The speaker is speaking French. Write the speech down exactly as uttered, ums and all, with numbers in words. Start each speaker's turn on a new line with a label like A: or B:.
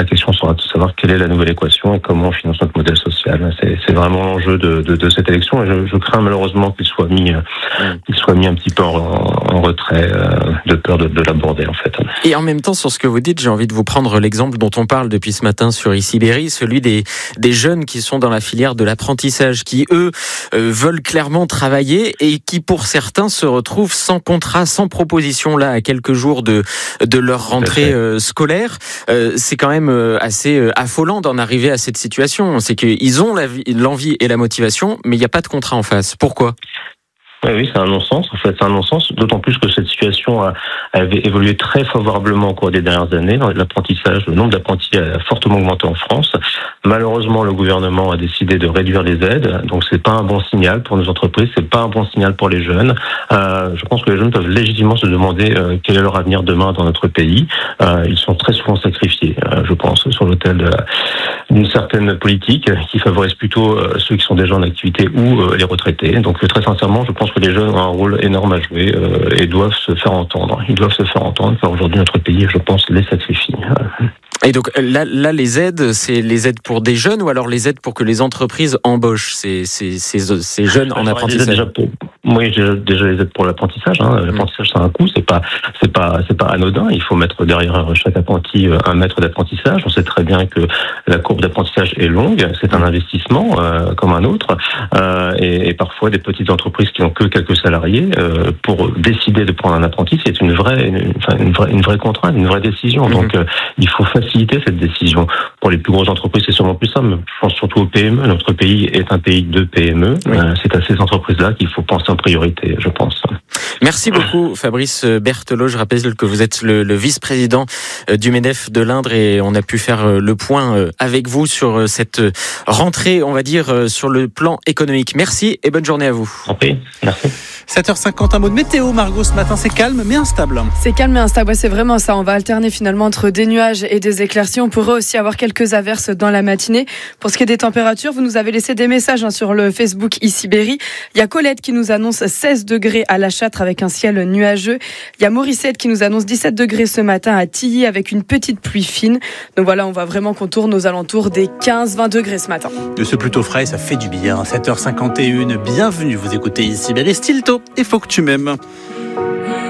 A: la question sera de savoir quelle est la nouvelle équation et comment on finance notre modèle social. C'est, c'est vraiment l'enjeu de, de, de cette élection et je, je crains malheureusement qu'il soit mis, qu'il soit mis un petit peu en, en retrait, euh, de peur de, de l'aborder en fait.
B: Et en même temps, sur ce que vous dites, j'ai envie de vous prendre l'exemple dont on parle depuis ce matin sur Ici Berry, celui des, des jeunes qui sont dans la filière de l'apprentissage, qui eux euh, veulent clairement travailler et qui pour certains se retrouvent sans contrat, sans proposition là à quelques jours de, de leur rentrée euh, scolaire. Euh, c'est quand même euh, assez euh, affolant d'en arriver à cette situation. C'est qu'ils ont la, l'envie et la motivation, mais il n'y a pas de contrat en face. Pourquoi ?
A: Oui, oui, c'est un non-sens. En fait, c'est un non-sens. D'autant plus que cette situation a, avait évolué très favorablement au cours des dernières années. Dans l'apprentissage, le nombre d'apprentis a fortement augmenté en France. Malheureusement, le gouvernement a décidé de réduire les aides. Donc, c'est pas un bon signal pour nos entreprises. C'est pas un bon signal pour les jeunes. Euh, je pense que les jeunes peuvent légitimement se demander euh, quel est leur avenir demain dans notre pays. Euh, ils sont très souvent sacrifiés, euh, je pense, sur l'autel de la, d'une certaine politique qui favorise plutôt euh, ceux qui sont déjà en activité ou euh, les retraités. Donc, euh, très sincèrement, je pense que les jeunes ont un rôle énorme à jouer euh, et doivent se faire entendre. Ils doivent se faire entendre car aujourd'hui notre pays, je pense, les sacrifie.
B: Et donc là, là, les aides, c'est les aides pour des jeunes ou alors les aides pour que les entreprises embauchent ces, ces, ces, ces jeunes en apprentissage?
A: Déjà pour, oui, déjà, déjà les aides pour l'apprentissage. Hein. L'apprentissage, c'est un coût, c'est pas, c'est pas, c'est pas anodin. Il faut mettre derrière chaque apprenti un maître d'apprentissage. On sait très bien que la courbe d'apprentissage est longue. C'est un investissement euh, comme un autre. Euh, et, et parfois, des petites entreprises qui n'ont que quelques salariés, euh, pour décider de prendre un apprenti, c'est une vraie, une, enfin, une vraie, une vraie contrainte, une vraie décision. Mm-hmm. Donc, euh, il faut faciliter cette décision. Pour les plus grosses entreprises, c'est sûrement plus simple. Je pense surtout aux P M E. Notre pays est un pays de P M E. Oui. Euh, c'est à ces entreprises-là qu'il faut penser en priorité, je pense.
B: Merci beaucoup, Fabrice Berthelot. Je rappelle que vous êtes le, le vice-président du MEDEF de l'Indre et on a pu faire le point avec vous sur cette rentrée, on va dire, sur le plan économique. Merci et bonne journée à vous.
A: Okay, merci.
C: sept heures cinquante, un mot de météo, Margot, ce matin, c'est calme mais instable.
D: C'est calme mais instable, ouais, c'est vraiment ça. On va alterner finalement entre des nuages et des éclaircies. On pourrait aussi avoir quelques averses dans la matinée. Pour ce qui est des températures, vous nous avez laissé des messages hein, sur le Facebook Ici Berry. Il y a Colette qui nous annonce seize degrés à La Châtre avec un ciel nuageux. Il y a Morissette qui nous annonce dix-sept degrés ce matin à Tilly avec une petite pluie fine. Donc voilà, on voit vraiment qu'on tourne aux alentours des quinze vingt degrés ce matin.
C: De ce plutôt frais, ça fait du bien. sept heures cinquante et une, bienvenue, vous écoutez Ici Berry, Stilto, il faut que tu m'aimes.